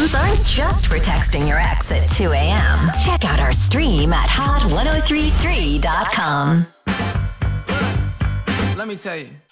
Phones aren't just for texting your ex at 2 a.m. Check out our stream at hot1033.com. Let me tell you.